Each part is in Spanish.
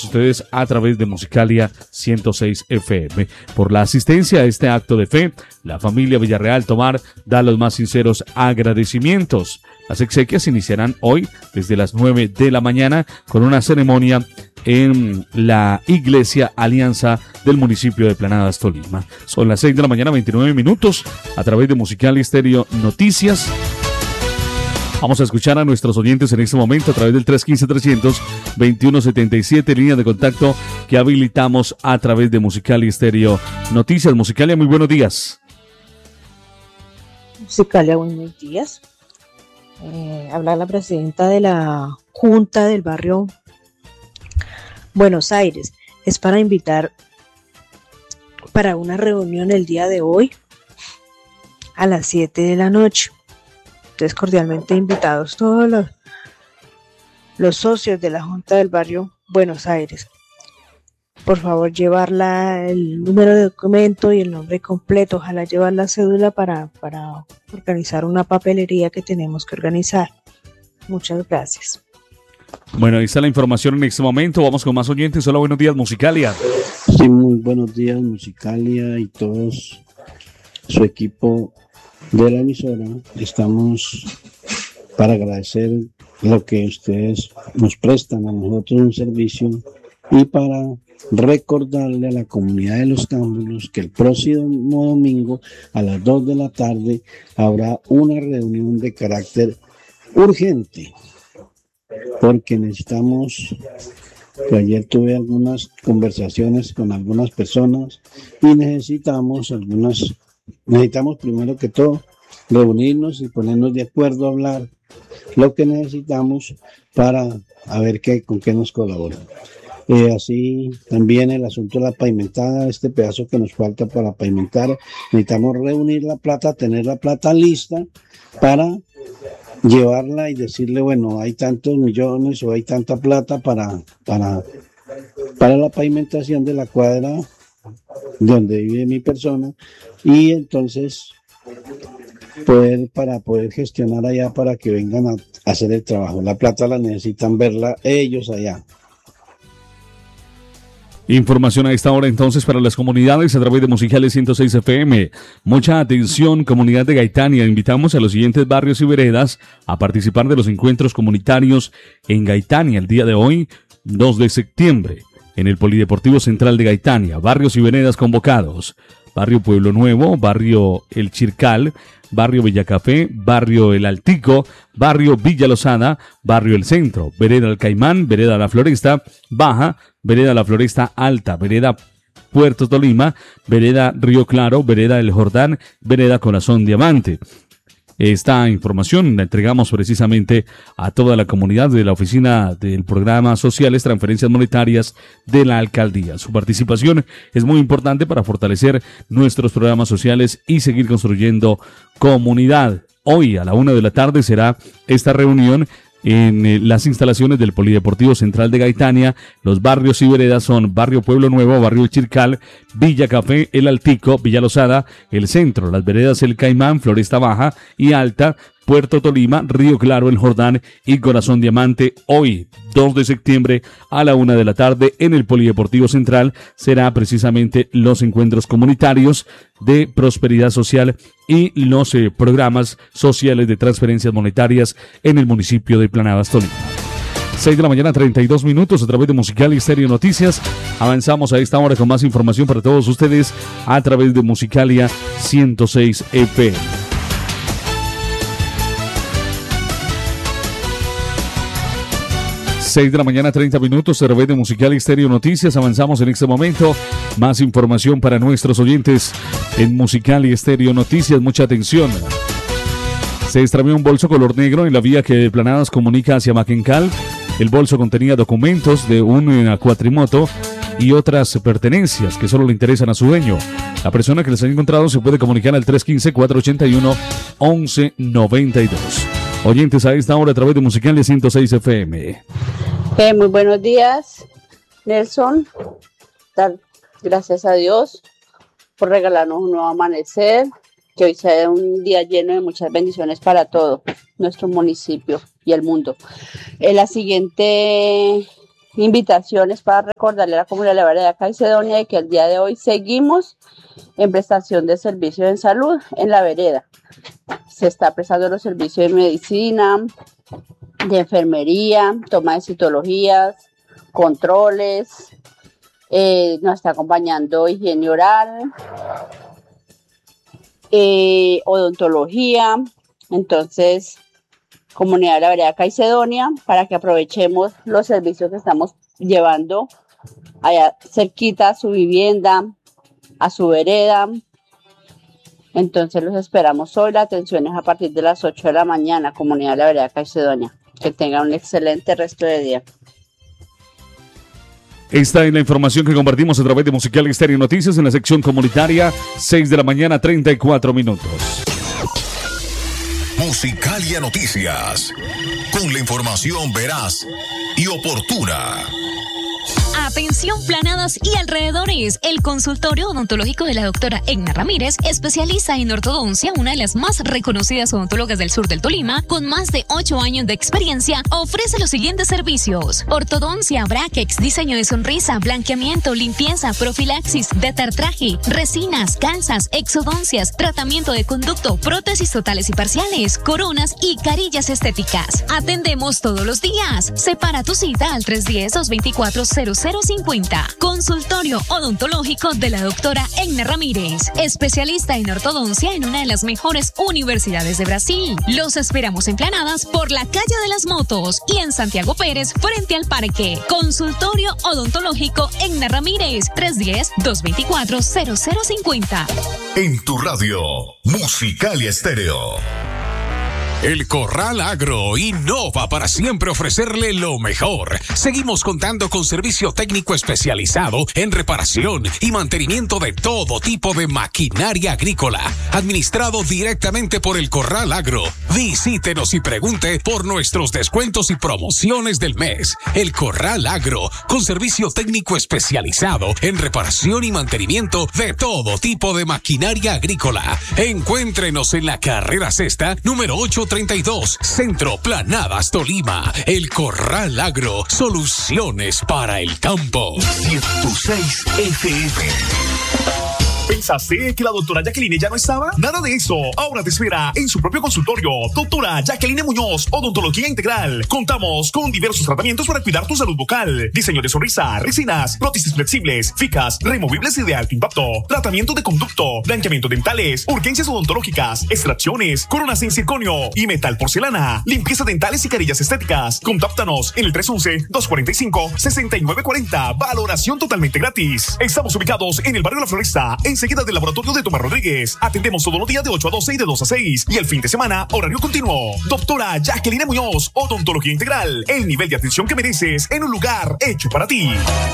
todos ustedes a través de Musicalia 106 FM. Por la asistencia a este acto de fe, la familia Villarreal Tomar da los más sinceros agradecimientos. Las exequias iniciarán hoy desde las 9 de la mañana con una ceremonia en la Iglesia Alianza del municipio de Planadas, Tolima. Son las 6 de la mañana, 29 minutos, a través de Musicalia Estéreo Noticias. Vamos a escuchar a nuestros oyentes en este momento a través del 315-300-2177, línea de contacto que habilitamos a través de Musicalia Estéreo Noticias. Musicalia, muy buenos días. Musicalia, buenos días. Habla la presidenta de la Junta del Barrio Buenos Aires. Es para invitar para una reunión el día de hoy a las 7 de la noche. Entonces, cordialmente invitados todos los socios de la Junta del Barrio Buenos Aires. Por favor, llevar el número de documento y el nombre completo. Ojalá llevar la cédula para organizar una papelería que tenemos que organizar. Muchas gracias. Bueno, ahí está la información en este momento. Vamos con más oyentes. Hola, buenos días, Musicalia. Sí, muy buenos días, Musicalia y todos su equipo de la emisora. Estamos para agradecer lo que ustedes nos prestan a nosotros, un servicio, y para recordarle a la comunidad de Los Cámbulos que el próximo domingo a las 2 de la tarde habrá una reunión de carácter urgente, porque necesitamos, que ayer tuve algunas conversaciones con algunas personas y necesitamos primero que todo reunirnos y ponernos de acuerdo a hablar lo que necesitamos para ver con qué nos colaboran. Así también el asunto de la pavimentada, este pedazo que nos falta para pavimentar, necesitamos reunir la plata, tener la plata lista para llevarla y decirle, bueno, hay tantos millones o hay tanta plata para la pavimentación de la cuadra donde vive mi persona, y entonces para poder gestionar allá para que vengan a hacer el trabajo. La plata la necesitan verla ellos allá. Información a esta hora entonces para las comunidades a través de Musicalia 106 FM. Mucha atención, comunidad de Gaitania. Invitamos a los siguientes barrios y veredas a participar de los encuentros comunitarios en Gaitania el día de hoy, 2 de septiembre, en el Polideportivo Central de Gaitania. Barrios y veredas convocados: Barrio Pueblo Nuevo, Barrio El Chircal, Barrio Villacafé, Barrio El Altico, Barrio Villa Lozada, Barrio El Centro, Vereda El Caimán, Vereda La Floresta Baja, Vereda La Floresta Alta, Vereda Puerto Tolima, Vereda Río Claro, Vereda El Jordán, Vereda Corazón Diamante. Esta información la entregamos precisamente a toda la comunidad de la oficina del programa Sociales Transferencias Monetarias de la Alcaldía. Su participación es muy importante para fortalecer nuestros programas sociales y seguir construyendo comunidad. Hoy a la 1 de la tarde será esta reunión en las instalaciones del Polideportivo Central de Gaitania. Los barrios y veredas son Barrio Pueblo Nuevo, Barrio El Chircal, Villa Café, El Altico, Villa Lozada, El Centro, las veredas El Caimán, Floresta Baja y Alta, Puerto Tolima, Río Claro, El Jordán y Corazón Diamante. Hoy, 2 de septiembre, a la 1 de la tarde, en el Polideportivo Central, será precisamente los encuentros comunitarios de prosperidad social y los programas sociales de transferencias monetarias en el municipio de Planadas, Tolima. 6 de la mañana, 32 minutos, a través de Musicalia Estéreo Noticias. Avanzamos a esta hora con más información para todos ustedes a través de Musicalia 106 FM. 6 de la mañana, 30 minutos, a través de Musicalia Estéreo Noticias. Avanzamos en este momento. Más información para nuestros oyentes en Musicalia Estéreo Noticias. Mucha atención. Se extravió un bolso color negro en la vía que de Planadas comunica hacia Maquencal. El bolso contenía documentos de una cuatrimoto y otras pertenencias que solo le interesan a su dueño. La persona que les haya encontrado se puede comunicar al 315-481-1192. Oyentes a esta hora a través de Musicalia 106 FM. Muy buenos días, Nelson. Dar gracias a Dios por regalarnos un nuevo amanecer, que hoy sea un día lleno de muchas bendiciones para todo nuestro municipio y el mundo. La siguiente invitaciones para recordarle a la comunidad de la vereda Caicedonia de que el día de hoy seguimos en prestación de servicios en salud en la vereda. Se está prestando los servicios de medicina, de enfermería, toma de citologías, controles, nos está acompañando higiene oral, odontología. Entonces, comunidad de la vereda Caicedonia, para que aprovechemos los servicios que estamos llevando allá cerquita a su vivienda, a su vereda. Entonces los esperamos hoy. La atención es a partir de las 8 de la mañana, comunidad de la vereda Caicedonia. Que tengan un excelente resto de día. Esta es la información que compartimos a través de Musical Estéreo Noticias en la sección comunitaria, 6 de la mañana, 34 minutos. Musicalia Noticias, con la información veraz y oportuna. Atención Planadas y alrededores. El consultorio odontológico de la doctora Egna Ramírez, especialista en ortodoncia, una de las más reconocidas odontólogas del sur del Tolima, con más de 8 años de experiencia, ofrece los siguientes servicios: ortodoncia, brackets, diseño de sonrisa, blanqueamiento, limpieza, profilaxis, detartraje, resinas, calzas, exodoncias, tratamiento de conducto, prótesis totales y parciales, coronas y carillas estéticas. Atendemos todos los días. Separa tu cita al 310-224-0050. Consultorio odontológico de la doctora Egna Ramírez, especialista en ortodoncia en una de las mejores universidades de Brasil. Los esperamos en Planadas por la calle de las Motos y en Santiago Pérez frente al parque. Consultorio odontológico Egna Ramírez, 310-224-0050. En tu radio, Musicalia Estéreo. El Corral Agro innova para siempre ofrecerle lo mejor. Seguimos contando con servicio técnico especializado en reparación y mantenimiento de todo tipo de maquinaria agrícola, administrado directamente por el Corral Agro. Visítenos y pregunte por nuestros descuentos y promociones del mes. El Corral Agro, con servicio técnico especializado en reparación y mantenimiento de todo tipo de maquinaria agrícola. Encuéntrenos en la carrera sexta, número 832, Centro Planadas, Tolima. El Corral Agro, soluciones para el campo. 106 FM. ¿Pensaste que la doctora Jacqueline ya no estaba? Nada de eso. Ahora te espera en su propio consultorio. Doctora Jacqueline Muñoz, Odontología Integral. Contamos con diversos tratamientos para cuidar tu salud bucal. Diseño de sonrisa, resinas, prótesis flexibles, fijas, removibles y de alto impacto. Tratamiento de conducto, blanqueamiento dentales, urgencias odontológicas, extracciones, coronas en circonio y metal porcelana. Limpieza dentales y carillas estéticas. Contáctanos en el 311-245-6940. Valoración totalmente gratis. Estamos ubicados en el barrio La Floresta, enseguida del laboratorio de Tomás Rodríguez. Atendemos todos los días de 8 a 12 y de 2 a 6. Y el fin de semana, horario continuo. Doctora Jacqueline Muñoz, Odontología Integral. El nivel de atención que mereces en un lugar hecho para ti.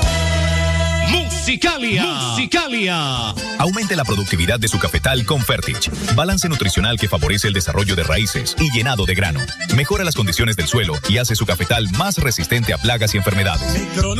Musicalia. Aumente la productividad de su cafetal con Fertich. Balance nutricional que favorece el desarrollo de raíces y llenado de grano. Mejora las condiciones del suelo y hace su cafetal más resistente a plagas y enfermedades.